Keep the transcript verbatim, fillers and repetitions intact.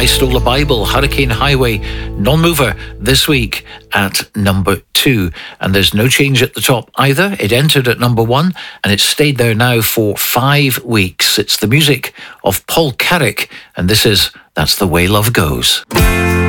I Stole a Bible, Hurricane Highway, non-mover this week at number two. And there's no change at the top either. It entered at number one and it's stayed there now for five weeks. It's the music of Paul Carrick, and this is That's the Way Love Goes.